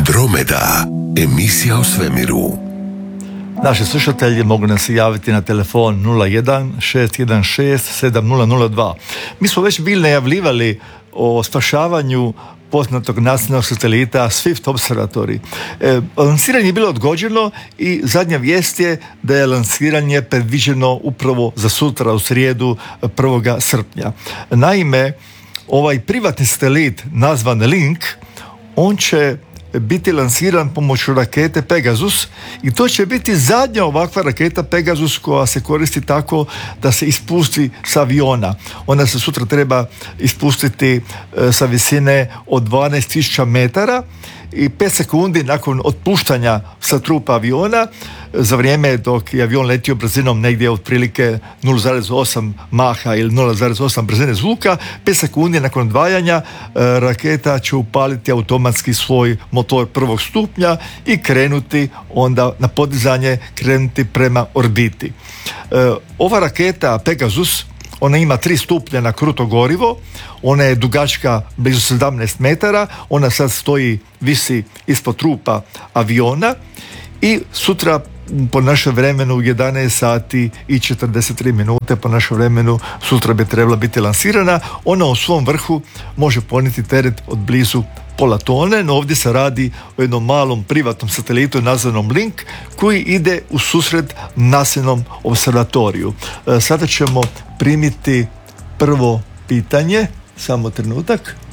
Andromeda, emisija o svemiru. Naši slušatelji mogu nam se javiti na telefon 01 616 7002. Mi smo već bili najavljivali o spašavanju poznatog nacionalnog satelita Swift Observatory. Lansiranje je bilo odgođeno i zadnja vijest je da je lansiranje predviđeno upravo za sutra, u srijedu 1. srpnja. Naime, ovaj privatni satelit nazvan Link, on će biti lansiran pomoću rakete Pegasus i to će biti zadnja ovakva raketa Pegasus koja se koristi tako da se ispusti sa aviona. Ona se sutra treba ispustiti sa visine od 12.000 metara i 5 sekundi nakon otpuštanja sa trupa aviona, za vrijeme dok je avion letio brzinom negdje otprilike 0,8 maha ili 0,8 brzine zvuka, 5 sekundi nakon odvajanja raketa će upaliti automatski svoj motor prvog stupnja i krenuti onda na podizanje, krenuti prema orbiti. Ova raketa Pegasus, ona ima 3 stupnja na kruto gorivo, ona je dugačka blizu 17 metara, ona sad visi ispod trupa aviona i sutra po našem vremenu 11 sati i 43 minute po našem vremenu sutra bi trebala biti lansirana. Ona u svom vrhu može ponijeti teret od blizu pola tone, no ovdje se radi o jednom malom privatnom satelitu nazvanom Link koji ide u susret nacionalnom observatoriju. Sada ćemo primiti prvo pitanje, samo trenutak.